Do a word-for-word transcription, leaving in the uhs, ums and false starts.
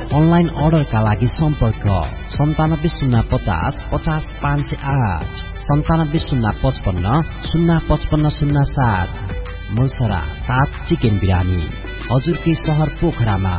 Online अर्डरका लागि सम्पर्क सन्तानब्बे शून्य पचास पचास पाँच सय आठ सन्तानब्बे शून्य पचपन्न शून्य पचपन्न शून्य सात। मुलसरा सात चिकन बिरानी हजुरकै शहर पोखरामा।